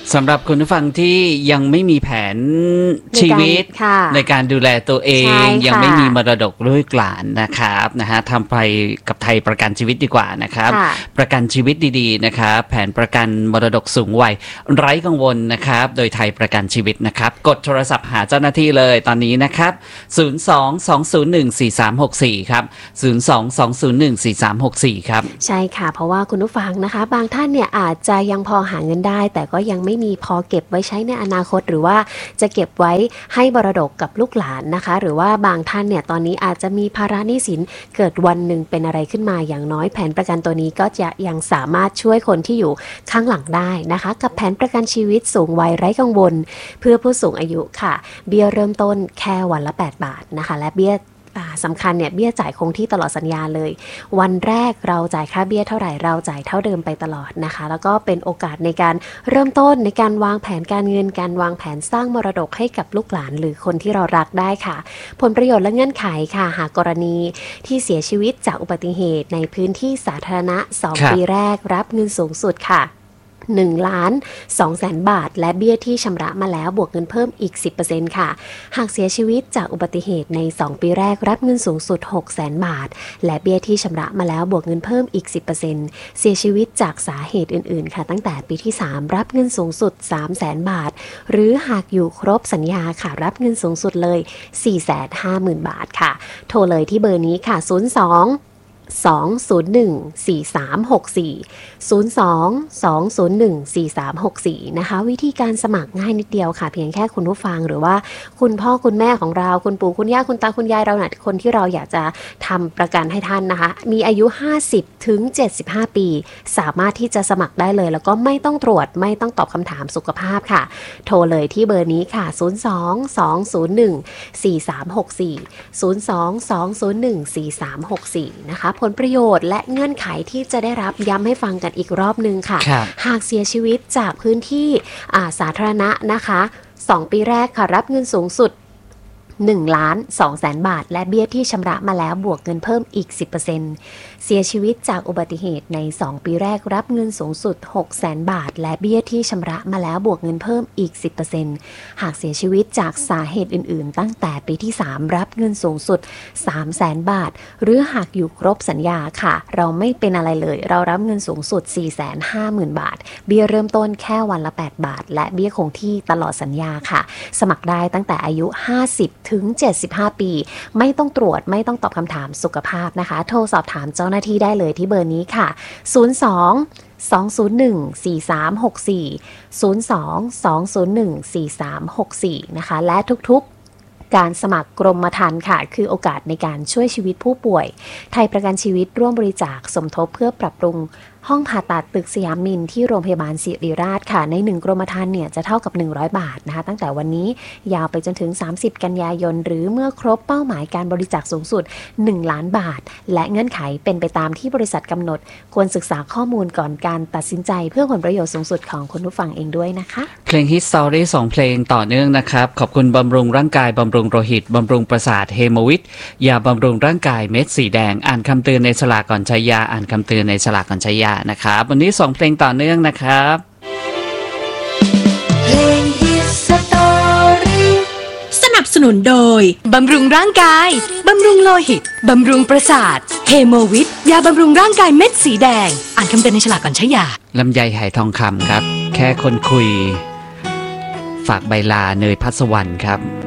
สำหรับคุณผู้ฟังที่ยังไม่มีแผนชีวิตในการดูแลตัวเองยังไม่มีมรดกลูกหลานนะครับทำไปกับไทยประกันชีวิตดีกว่านะครับประกันชีวิตดีๆนะครับแผนประกันมรดกสูงวัยไร้กังวลนะครับโดยไทยประกันชีวิตนะครับกดโทรศัพท์หาเจ้าหน้าที่เลยตอนนี้นะครับ02-201-4364ครับ02-201-4364ครับใช่ค่ะเพราะว่าคุณผู้ฟังนะคะบางท่านเนี่ยอาจจะยังพอหาเงินได้แต่ก็ยังไม่มีพอเก็บไว้ใช้ในอนาคตหรือว่าจะเก็บไว้ให้มรดกกับลูกหลานนะคะหรือว่าบางท่านเนี่ยตอนนี้อาจจะมีภาระหนี้สินเกิดวันหนึ่งเป็นอะไรขึ้นมาอย่างน้อยแผนประกันตัวนี้ก็จะยังสามารถช่วยคนที่อยู่ข้างหลังได้นะคะกับแผนประกันชีวิตสูงวัยไร้กังวลเพื่อผู้สูงอายุค่ะเบี้ยเริ่มต้นแค่วันละ8 บาทนะคะและเบี้ยสำคัญเนี่ยเบี้ยจ่ายคงที่ตลอดสัญญาเลยวันแรกเราจ่ายค่าเบี้ยเท่าไหร่เราจ่ายเท่าเดิมไปตลอดนะคะแล้วก็เป็นโอกาสในการเริ่มต้นในการวางแผนการเงินการวางแผนสร้างมรดกให้กับลูกหลานหรือคนที่เรารักได้ค่ะผลประโยชน์และเงื่อนไขค่ะหากกรณีที่เสียชีวิตจากอุบัติเหตุในพื้นที่สาธารณะ2 ปีแรกรับเงินสูงสุดค่ะ1,200,000 บาทและเบี้ยที่ชำระมาแล้วบวกเงินเพิ่มอีก 10% ค่ะหากเสียชีวิตจากอุบัติเหตุใน2 ปีแรกรับเงินสูงสุด 600,000 บาทและเบี้ยที่ชำระมาแล้วบวกเงินเพิ่มอีก 10% เสียชีวิตจากสาเหตุอื่นๆค่ะตั้งแต่ปีที่3รับเงินสูงสุด 300,000 บาทหรือหากอยู่ครบสัญญาค่ะรับเงินสูงสุดเลย 450,000 บาทค่ะโทรเลยที่เบอร์นี้ค่ะ02-201-4364 02-201-4364 นะคะวิธีการสมัครง่ายนิดเดียวค่ะเพียงแค่คุณผู้ฟังหรือว่าคุณพ่อคุณแม่ของเราคุณปู่คุณย่าคุณตาคุณยายเราเนี่ยคนที่เราอยากจะทำประกันให้ท่านนะคะมีอายุ50 ถึง 75 ปีสามารถที่จะสมัครได้เลยแล้วก็ไม่ต้องตรวจไม่ต้องตอบคำถามสุขภาพค่ะโทรเลยที่เบอร์นี้ค่ะ02-201-4364 02-201-4364 นะคะผลประโยชน์และเงื่อนไขที่จะได้รับย้ำให้ฟังกันอีกรอบนึงค่ะหากเสียชีวิตจากพื้นที่สาธารณะนะคะ2 ปีแรกค่ะรับเงินสูงสุด1,200,000 บาทและเบี้ยที่ชำระมาแล้วบวกเงินเพิ่มอีก 10% เสียชีวิตจากอุบัติเหตุใน2 ปีแรกรับเงินสูงสุด 600,000 บาทและเบี้ยที่ชำระมาแล้วบวกเงินเพิ่มอีก 10% หากเสียชีวิตจากสาเหตุอื่นๆตั้งแต่ปีที่3รับเงินสูงสุด 300,000 บาทหรือหากอยู่ครบสัญญาค่ะเราไม่เป็นอะไรเลยเรารับเงินสูงสุด 450,000 บาทเบี้ยเริ่มต้นแค่วันละ8 บาทและเบี้ยคงที่ตลอดสัญญาค่ะสมัครได้ตั้งแต่อายุ50 ถึง 75 ปีไม่ต้องตรวจไม่ต้องตอบคำถามสุขภาพนะคะโทรสอบถามเจ้าหน้าที่ได้เลยที่เบอร์นี้ค่ะ02-201-4364 02-201-4364 นะคะและทุกๆการสมัครกรมธรรม์ค่ะคือโอกาสในการช่วยชีวิตผู้ป่วยไทยประกันชีวิตร่วมบริจาคสมทบเพื่อปรับปรุงห้องผ่าตัดตึกสยามมินที่โรงพยาบาลศิริราชค่ะใน1 กรมธรรม์เนี่ยจะเท่ากับ100 บาทนะคะตั้งแต่วันนี้ยาวไปจนถึง30 กันยายนหรือเมื่อครบเป้าหมายการบริจาคสูงสุด1 ล้านบาทและเงื่อนไขเป็นไปตามที่บริษัทกำหนดควรศึกษาข้อมูลก่อนการตัดสินใจเพื่อผลประโยชน์สูงสุดของคุณผู้ฟังเองด้วยนะคะเพลงฮิตสตอรี่2 เพลงต่อเนื่องนะครับขอบคุณบำรุงร่างกายบำรุงโลหิตบำรุงประสาทเฮโมวิทยาบำรุงร่างกายเม็ดสีแดงอ่านคำเตือนในฉลากก่อนใช้ยาอ่านคำเตือนในฉลากก่อนใช้ยานะครับวันนี้2 เพลงต่อเนื่องนะครับเพลงฮิตสตอรี่สนับสนุนโดยบำรุงร่างกายบำรุงโลหิตบำรุงประสาทเฮโมวิทยาบำรุงร่างกายเม็ดสีแดงอ่านคำเตือนในฉลากก่อนใช้ยาลำไยไหทองคำครับแค่คนคุยฝากใบลาเนยพัสวรรณครับ